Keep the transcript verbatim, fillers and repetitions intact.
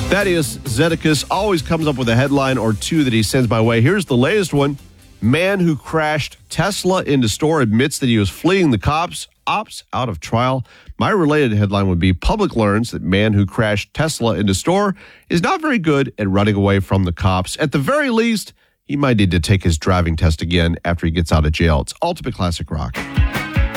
Thaddeus Zedekis always comes up with a headline or two that he sends my way. Here's the latest one. Man who crashed Tesla into store admits that he was fleeing the cops, opts out of trial. My related headline would be Public learns that man who crashed Tesla into store is not very good at running away from the cops. At the very least, he might need to take his driving test again after he gets out of jail. It's Ultimate Classic Rock.